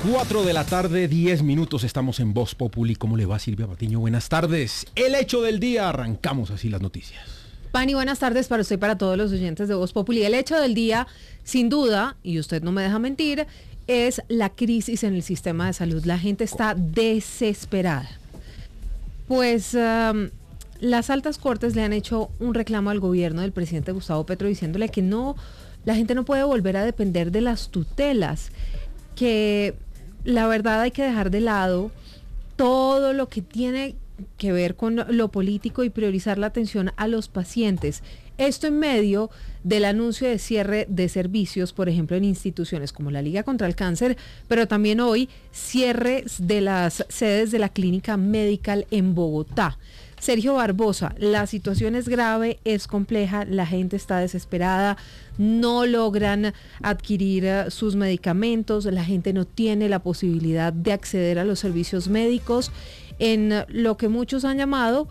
4 de la tarde, 10 minutos, estamos en Voz Populi. ¿Cómo le va, Silvia Patiño? Buenas tardes. El hecho del día, arrancamos así las noticias. Pani, buenas tardes para usted y para todos los oyentes de Voz Populi. El hecho del día, sin duda, y usted no me deja mentir, es la crisis en el sistema de salud. La gente está desesperada. Pues las altas cortes le han hecho un reclamo al gobierno del presidente Gustavo Petro diciéndole que no, la gente no puede volver a depender de las tutelas, que la verdad hay que dejar de lado todo lo que tiene que ver con lo político y priorizar la atención a los pacientes. Esto en medio del anuncio de cierre de servicios, por ejemplo, en instituciones como la Liga contra el Cáncer, pero también hoy cierres de las sedes de la Clínica Medical en Bogotá. Sergio Barbosa, la situación es grave, es compleja, la gente está desesperada, no logran adquirir sus medicamentos, la gente no tiene la posibilidad de acceder a los servicios médicos en lo que muchos han llamado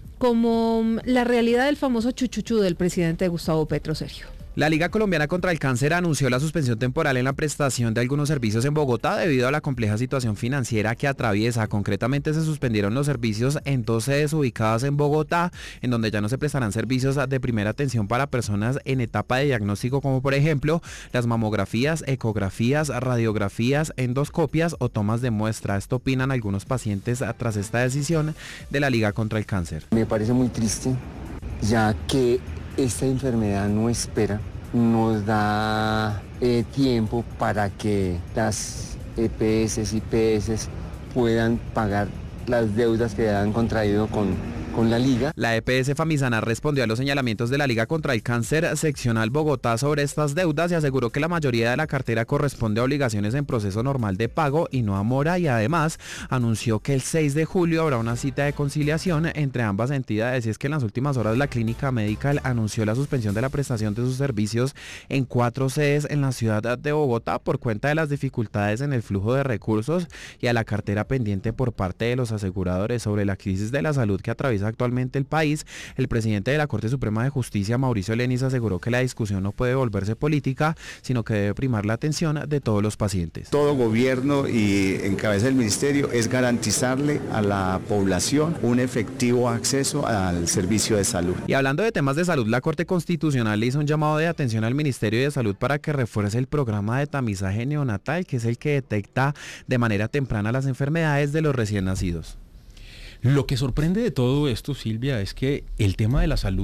como la realidad del famoso chuchuchú del presidente Gustavo Petro. Sergio. La Liga Colombiana contra el Cáncer anunció la suspensión temporal en la prestación de algunos servicios en Bogotá debido a la compleja situación financiera que atraviesa. Concretamente se suspendieron los servicios en 2 sedes ubicadas en Bogotá, en donde ya no se prestarán servicios de primera atención para personas en etapa de diagnóstico, como por ejemplo las mamografías, ecografías, radiografías, endoscopias o tomas de muestra. Esto opinan algunos pacientes tras esta decisión de la Liga contra el Cáncer. Me parece muy triste, ya que esta enfermedad no espera, nos da tiempo para que las EPS y IPS puedan pagar las deudas que han contraído con la Liga. La EPS Famisana respondió a los señalamientos de la Liga contra el Cáncer seccional Bogotá sobre estas deudas y aseguró que la mayoría de la cartera corresponde a obligaciones en proceso normal de pago y no a mora, y además anunció que el 6 de julio habrá una cita de conciliación entre ambas entidades. Y es que en las últimas horas la Clínica Medical anunció la suspensión de la prestación de sus servicios en 4 sedes en la ciudad de Bogotá por cuenta de las dificultades en el flujo de recursos y a la cartera pendiente por parte de los aseguradores. Sobre la crisis de la salud que atraviesa actualmente el país, el presidente de la Corte Suprema de Justicia, Mauricio Lenis, aseguró que la discusión no puede volverse política, sino que debe primar la atención de todos los pacientes. Todo gobierno y en cabeza del ministerio es garantizarle a la población un efectivo acceso al servicio de salud. Y hablando de temas de salud, la Corte Constitucional le hizo un llamado de atención al Ministerio de Salud para que refuerce el programa de tamizaje neonatal, que es el que detecta de manera temprana las enfermedades de los recién nacidos. Lo que sorprende de todo esto, Silvia, es que el tema de la salud